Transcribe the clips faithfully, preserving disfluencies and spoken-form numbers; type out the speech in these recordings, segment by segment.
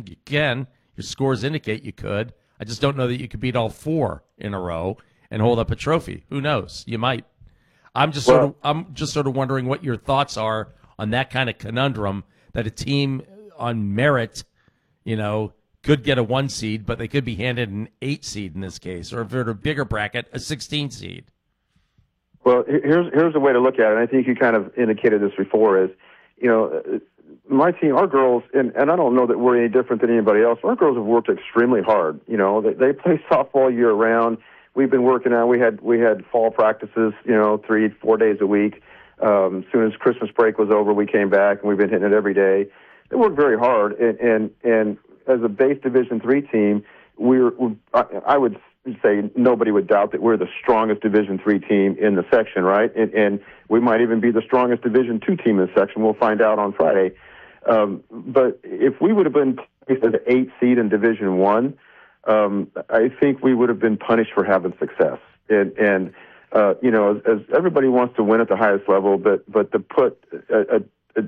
think you can. Your scores indicate you could. I just don't know that you could beat all four in a row and hold up a trophy. Who knows? You might. I'm just Well, sort of I'm just sort of wondering what your thoughts are on that kind of conundrum, that a team on merit, you know, could get a one seed, but they could be handed an eight seed in this case, or if they're a bigger bracket, a sixteen seed. Well, here's here's a way to look at it, and I think you kind of indicated this before, is, you know, my team, our girls, and, and I don't know that we're any different than anybody else, our girls have worked extremely hard. You know, they, they play softball year round. We've been working out. We had we had fall practices, you know, three, four days a week. Um, as soon as Christmas break was over, we came back, and we've been hitting it every day. They work very hard, and and, and as a base Division three team, we're, we're I, I would say nobody would doubt that we're the strongest Division three team in the section, right? And, and we might even be the strongest Division two team in the section. We'll find out on Friday. Um, but if we would have been placed as an eight seed in Division one, um, I think we would have been punished for having success. And, and uh, you know, as, as everybody wants to win at the highest level, but but to put a, a, a,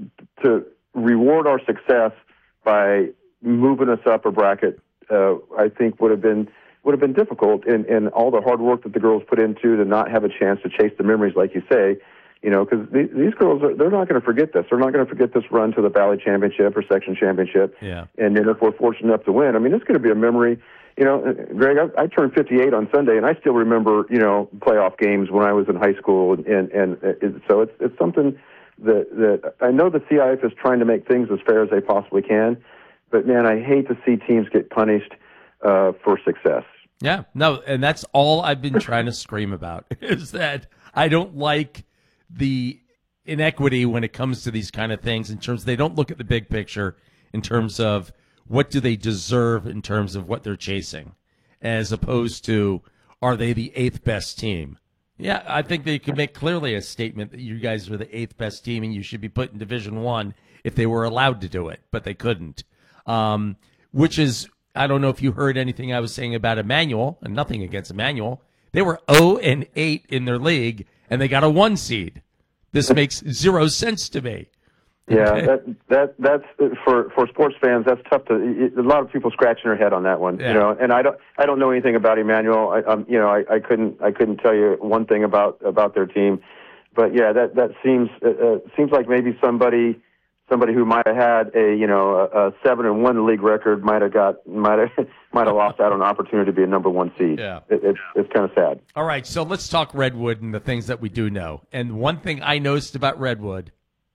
to reward our success by moving us up a bracket, uh, I think would have been would have been difficult. And, and all the hard work that the girls put into to not have a chance to chase the memories, like you say, you know, because these, these girls, are, they're not going to forget this. They're not going to forget this run to the Valley Championship or Section Championship. Yeah. And then if we're fortunate enough to win, I mean, it's going to be a memory. You know, Greg, I, I turned fifty-eight on Sunday, and I still remember, you know, playoff games when I was in high school. And, and, and it, so it's it's something that, that I know the C I F is trying to make things as fair as they possibly can. But, man, I hate to see teams get punished uh, for success. Yeah, no, and that's all I've been trying to scream about, is that I don't like the inequity when it comes to these kind of things, in terms they don't look at the big picture in terms of what do they deserve in terms of what they're chasing, as opposed to are they the eighth best team. Yeah, I think they could make clearly a statement that you guys are the eighth best team and you should be put in Division One if they were allowed to do it, but they couldn't. Um, which is, I don't know if you heard anything I was saying about Emmanuel, and nothing against Emmanuel. They were oh and eight in their league, and they got a one seed. This makes zero sense to me. Yeah, Okay. that that that's for for sports fans. That's tough to. It, a lot of people scratching their head on that one, Yeah. you know. And I don't I don't know anything about Emmanuel. I, um, you know, I, I couldn't I couldn't tell you one thing about about their team, but yeah, that that seems uh, seems like maybe somebody. Somebody who might have had a you know a, a seven and one league record might have got might have might have lost out on an opportunity to be a number one seed. Yeah, it, it's it's kind of sad. All right, so let's talk Redwood and the things that we do know. And one thing I noticed about Redwood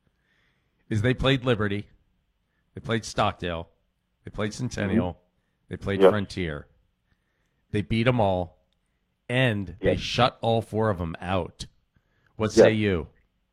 is they played Liberty, they played Stockdale, they played Centennial, mm-hmm. they played yep. Frontier. They beat them all, and they yep. shut all four of them out. What yep. say you?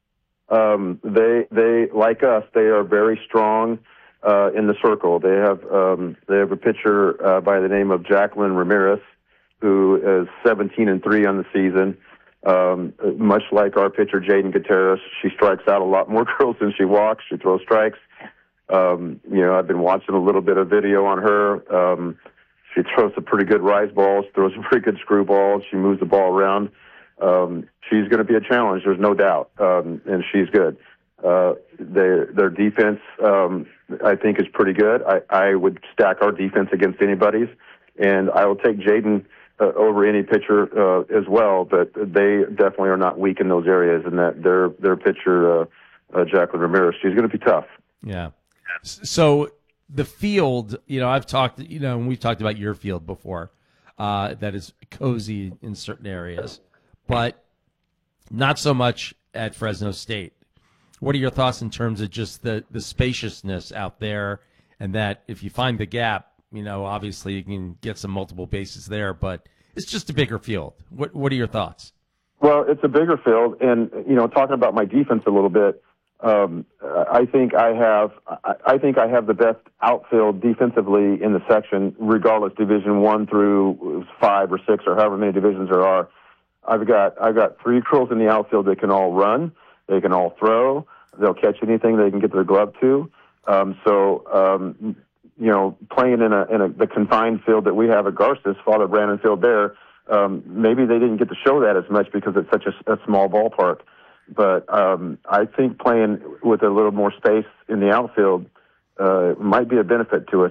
Um, they, they, like us, they are very strong uh, in the circle. They have, um, they have a pitcher uh, by the name of Jacqueline Ramirez, who is seventeen and three on the season. Um, much like our pitcher Jaden Gutierrez, she strikes out a lot more girls than she walks. She throws strikes. Um, you know, I've been watching a little bit of video on her. Um, she throws some pretty good rise balls, throws some pretty good screwballs. She moves the ball around. Um, she's going to be a challenge, there's no doubt, um, and she's good. Uh, their their defense, um, I think, is pretty good. I, I would stack our defense against anybody's, and I will take Jaden uh, over any pitcher uh, as well. But they definitely are not weak in those areas, and that their their pitcher, uh, uh, Jacqueline Ramirez, she's going to be tough. Yeah. So the field, you know, I've talked, you know, and we've talked about your field before. Uh, that is cozy in certain areas, but not so much at Fresno State. What are your thoughts in terms of just the, the spaciousness out there, and that if you find the gap, you know, obviously you can get some multiple bases there, but it's just a bigger field. What What are your thoughts? Well, it's a bigger field, and, you know, talking about my defense a little bit, um, I think I have I, I think I have the best outfield defensively in the section, regardless Division One through five or six or however many divisions there are. I've got I've got three girls in the outfield that can all run, they can all throw, they'll catch anything they can get their glove to. Um, so um, you know, playing in a in a, the confined field that we have at Garces, Father Brandon Field there, um, maybe they didn't get to show that as much because it's such a, a small ballpark. But um, I think playing with a little more space in the outfield uh, might be a benefit to us.